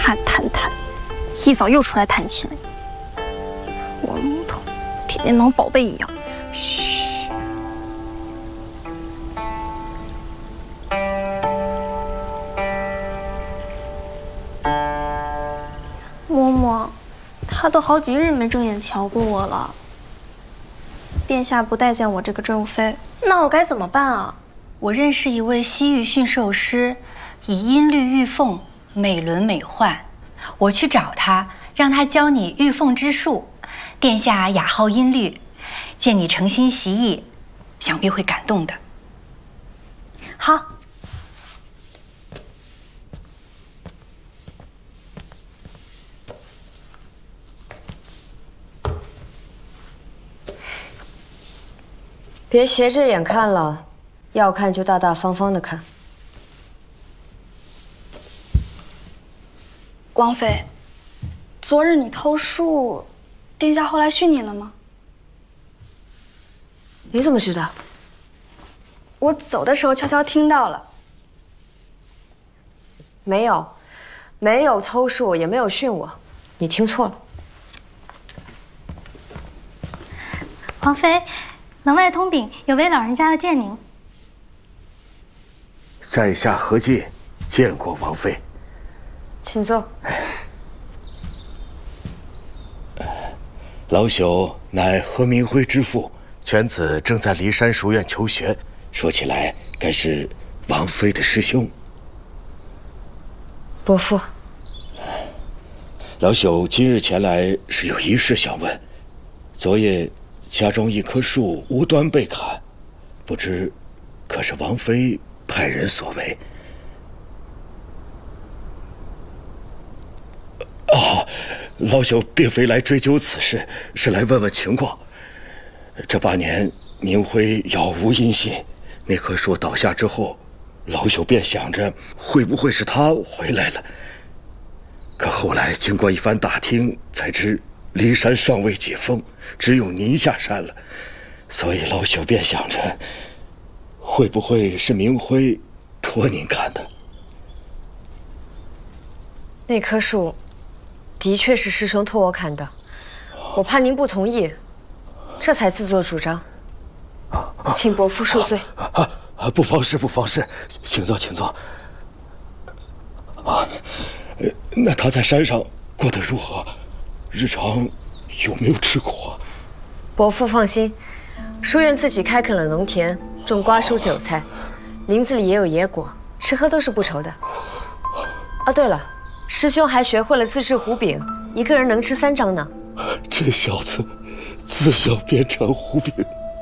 弹，一早又出来弹琴了。我木头，天天当宝贝一样。嘘。嬷嬷，他都好几日没正眼瞧过我了。殿下不待见我这个正妃，那我该怎么办啊？ 我认识一位西域驯兽师，以音律御凤，美轮美奂。我去找他，让他教你御凤之术。殿下雅好音律，见你诚心习艺，想必会感动的。 好。 别斜着眼看了，要看就大大方方的看。 王妃，昨日你偷术，殿下后来训你了吗？ 你怎么知道？ 我走的时候悄悄听到了。 没有，没有偷术，也没有训我，你听错了。 王妃。门外通禀，有位老人家要见您。 在下何进，见过王妃。 请坐。 老朽乃何明辉之父，犬子正在骊山书院求学。说起来，该是王妃的师兄。 伯父， 老朽今日前来是有一事想问。昨夜家中一棵树无端被砍，不知可是王妃派人所为？老朽并非来追究此事，是来问问情况。这8年，明辉杳无音信。那棵树倒下之后，老朽便想着会不会是他回来了。可后来经过一番打听，才知骊山尚未解封，只有宁夏山了。所以老朽便想着，会不会是明辉托您看的？ 那棵树的确是师兄托我砍的，我怕您不同意，这才自作主张，请伯父恕罪。 不妨事，不妨事，请坐，请坐。那他在山上过得如何？日常有没有吃苦？ 伯父放心，书院自己开垦了农田，种瓜蔬韭菜，林子里也有野果，吃喝都是不愁的。啊，对了，师兄还学会了自制糊饼，一个人能吃3张呢。 这小子自小便馋糊饼。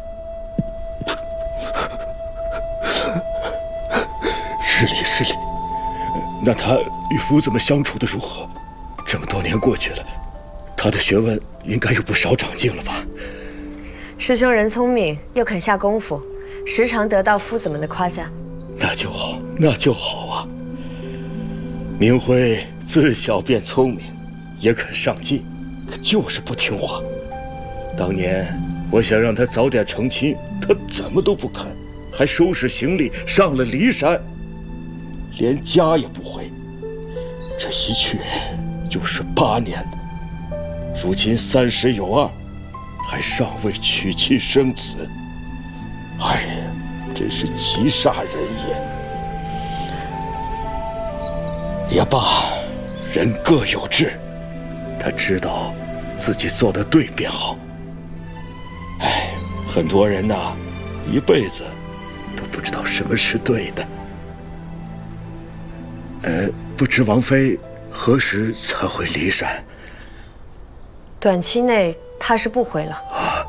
是礼。那他与夫子们相处的如何？这么多年过去了，他的学问应该有不少长进了吧？ 师兄人聪明，又肯下功夫，时常得到夫子们的夸赞。 那就好，那就好啊。明辉自小便聪明，也肯上进，可就是不听话。当年我想让他早点成亲，他怎么都不肯，还收拾行李上了骊山，连家也不回。这一去就是8年了，如今30有2，还尚未娶妻生子。哎呀，真是极煞人也。也罢，人各有志，他知道自己做得对便好。哎，很多人呐，一辈子都不知道什么是对的。不知王妃何时才回骊山？ 短期内怕是不回了。 啊，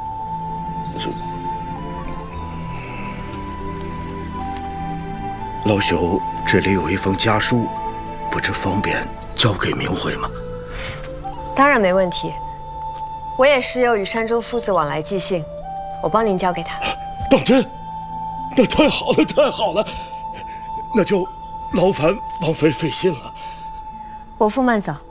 老朽这里有一封家书，不知方便交给明辉吗？ 当然没问题，我也时有与山中夫子往来寄信，我帮您交给他。 当真？那太好了，太好了，那就劳烦王妃费心了。 伯父慢走。